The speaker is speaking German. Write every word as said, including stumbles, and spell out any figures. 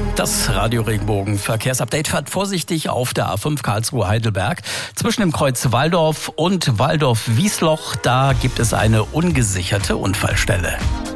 Das Radio Regenbogen Verkehrsupdate fährt vorsichtig auf der A fünf Karlsruhe-Heidelberg. Zwischen dem Kreuz Walldorf und Walldorf-Wiesloch, da gibt es eine ungesicherte Unfallstelle.